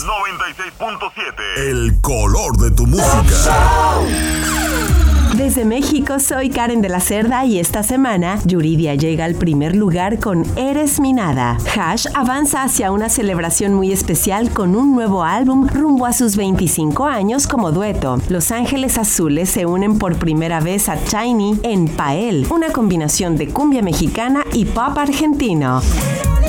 96.7. El color de tu música. Desde México soy Karen de la Cerda y esta semana Yuridia llega al primer lugar con Eres mi nada. Hash avanza hacia una celebración muy especial con un nuevo álbum rumbo a sus 25 años como dueto. Los Ángeles Azules se unen por primera vez a Tiny en Pael, una combinación de cumbia mexicana y pop argentino.